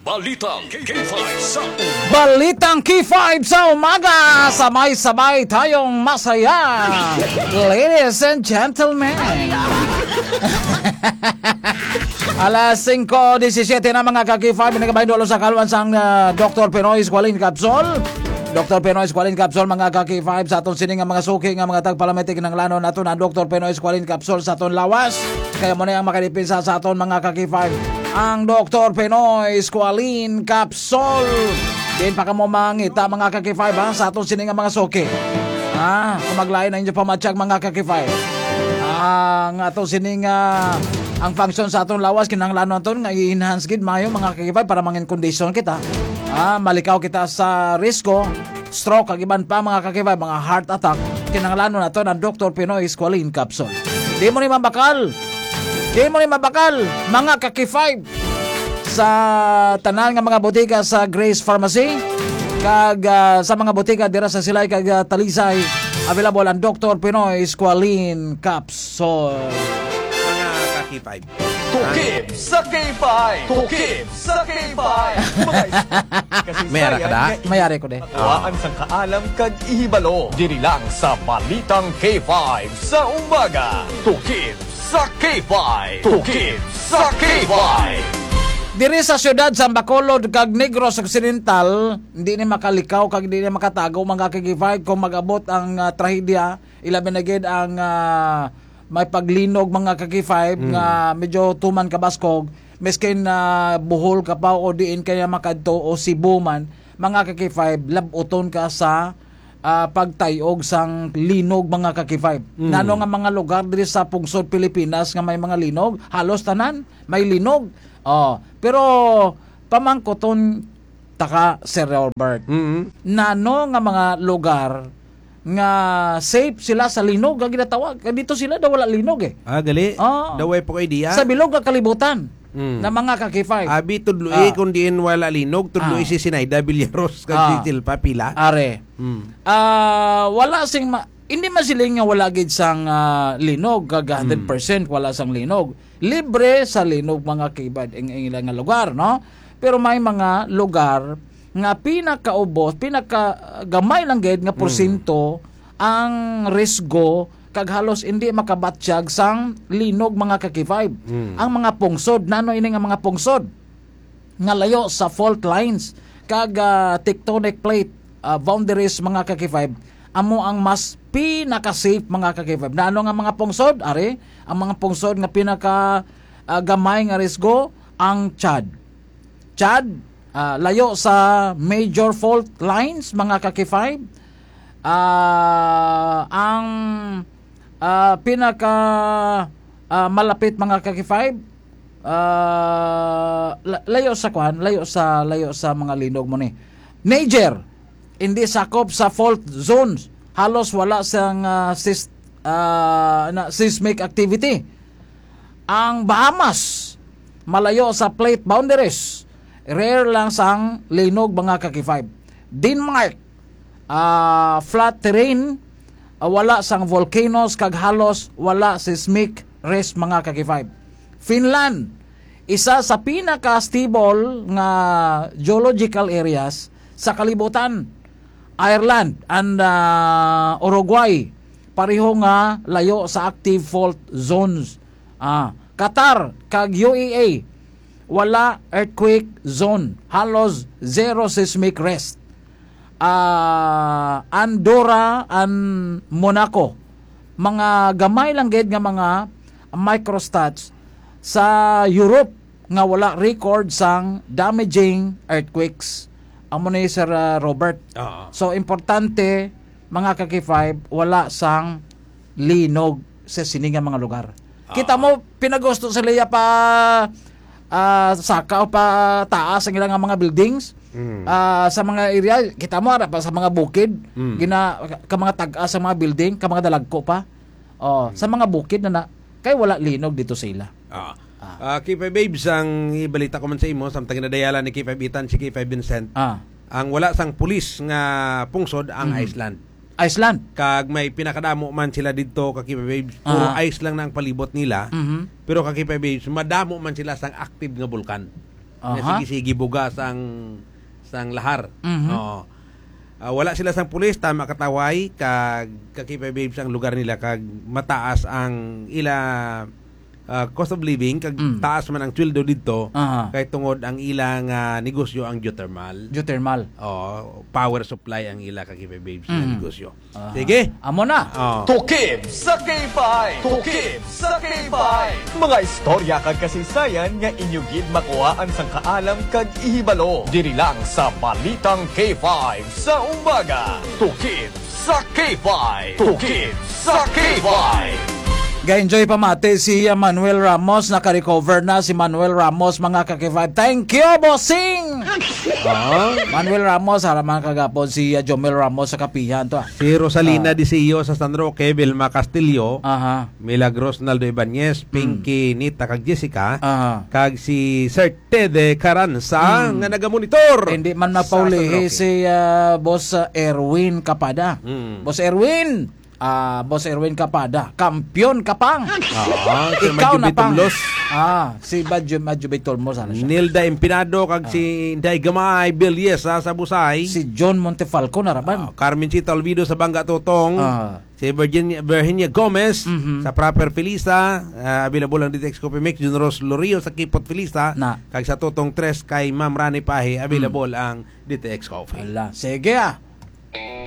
Balitang K5 sa Balitang K5 sa umaga. Sabay-sabay tayong masaya. Ladies and gentlemen. Alas 5:17 na mga ka-K5. Nagabahin dolo sa kalwan sang Dr. Pinoy Squalene Capsule. Dr. Pinoy Squalene Capsule mga ka-K5 sa aton sining nga mga suki nga mga tagpalamitik ng lano nato na Dr. Pinoy Squalene Capsule sa aton lawas. Kaya mo na ang makadipinsa sa aton mga ka-K5. Ang Dr. Pinoy Squalene Capsule. Din pa ka mo mangita mga ka-K5 ha, sa aton sining nga mga suki. Kung maglain na inyo pamatsyag mga ka-K5. Ang aton sining ang function sa aton lawas kinahanglan naton nga i-enhance gid mayo mga ka-K5 para mangin condition kita. Malikaw kita sa risko, stroke, kag iban pa mga ka-K5, mga heart attack, kinahanglan nato ng Dr. Pinoy Squalene Capsule. Di mo ni mabakal, mga ka-K5, sa tanan nga mga botika sa Grace Pharmacy, kag sa mga botika dira sa Silay kag Talisay, available ang Dr. Pinoy Squalene Capsule. K5. Tukib sa K5! Tukib sa K5! Kasi Mayara ka da? Mayari ko de. Tuwaan sang kaalam kag ihibalo. Diri lang sa Balitang K5 sa umaga. Tukib sa K5! Tukib sa K5! Diri sa syudad sa Bacolod kag Negros Occidental, hindi ni makalikaw kag hindi ni makatago mga ka-K5 kung mag-abot ang trahedya, ilabi na gid ang may paglinog mga ka-K5 nga medyo tuman kabaskog, miskin buhol ka pa o diin kaya makadto o Cebu man, mga ka-K5 labuton ka sa pagtayog sang linog mga ka-K5. Nano nga mga lugar diri sa pungsod Pilipinas nga may mga linog, halos tanan may linog. Pero pamangkoton taka Sir Robert. Nano nga mga lugar nga safe sila sa linog nga ginatawag. Dito sila daw wala linog eh. Gali. Daway po kay diya. Sa bilog nga kalibutan na mga ka-K5. Abi tudloy kung diin wala linog, tudloy si Sinayda Villaros kag titil papila. Are. Wala sing hindi masiling nga wala gid sang linog kag 100% wala sang linog. Libre sa linog mga kibad ang ilang nga lugar, no? Pero may mga lugar nga pinakaubos, pinakagamay lang gid nga porsyento ang risgo kag halos hindi makabatsyag sang linog mga ka-K5. Ang mga pungsod, nano ini nga mga pungsod nga layo sa fault lines kag tectonic plate boundaries mga ka-K5, amo ang mas pinaka-safe mga ka-K5. Nano nga mga pungsod? Are, ang mga pungsod nga pinaka gamay nga risgo ang Chad, layo sa major fault lines mga ka-K5. Ang pinaka malapit mga ka-K5 layo sa mga linog mo ni Niger, hindi sakop sa fault zones, halos wala sang seismic activity. Ang Bahamas malayo sa plate boundaries, rare lang sang linog mga ka-K5. Denmark, flat terrain, wala sang volcanoes kag halos wala seismic risk mga ka-K5. Finland, isa sa pinaka-stable nga geological areas sa kalibutan. Ireland and Uruguay, pareho nga layo sa active fault zones. Qatar kag UAE, wala earthquake zone, halos zero seismic risk. Andorra and Monaco, mga gamay lang gid nga mga microstats sa Europe nga wala record sang damaging earthquakes. Amo ni Sir Robert. So importante mga ka-K5, wala sang linog sa sininga mga lugar. Kita mo pinagusto sa liya pa saka o pa taas ang ilang mga buildings. Sa mga area kita mo ara pa sa mga bukid ka mga tag-as sa mga building, ka mga dalagko pa. Sa mga bukid na kay wala linog dito sa ila. K5 Babes, ang ibalita ko man sa imo samtang nadayala ni K5 Itan si K5 Vincent. Ang wala sang pulis nga pungsod ang Iceland. Kag may pinakadamo man sila dito ka K5 Babes. Puro ice lang na ang palibot nila. Pero ka K5 Babes, madamo man sila sang active nga bulkan. Sige buga sang lahar. Wala sila sang pulis, tama kataway, kag kakipay babes ang lugar nila, kag mataas ang ila cost of living, kag taas man ang sweldo dito, kay tungod ang ilang negosyo ang geothermal. Power supply ang ila kakipay babes na negosyo. Sige, amo na. Tukib sa K5! Tukib sa K5! Mga istorya kag kasaysayan nga inyong gid makuhaan sang kaalam kag ihibalo. Diri lang sa Balitang K5 sa umaga. Tukib sa K5! Tukib sa K5! Ga-enjoy pa mate si Manuel Ramos, naka-recover na si Manuel Ramos, mga kaki-5. Thank you, bossing! Manuel Ramos, haraman kagapon si Jomel Ramos sa kapihan to. Si Rosalina Disillo sa San Roque, Vilma Castillo, Milagros Naldo Ibanez, Pinky Nita kag Jessica, kag si Sir Tede Caranza nga nagamonitor. Hindi man mapaulihi si Boss Erwin Kapada. Boss Erwin! Boss Erwin Kapada, kampiyon ka pang. Ikaw na pang. Si Badjo Bitolmo sana siya. Nilda Empinado kag si Inday Gamay Bilyes sa Busay. Si John Montefalco naraban. Carmencita Olvido sa Bangga Totong. Si Virginia Gomez sa Proper Felisa, available ang DTX Coffee Mix. Jun Ros Lorio sa Kipot Felisa, kag sa Totong 3 kay Ma'am Rani Pahi, available ang DTX Coffee. Sige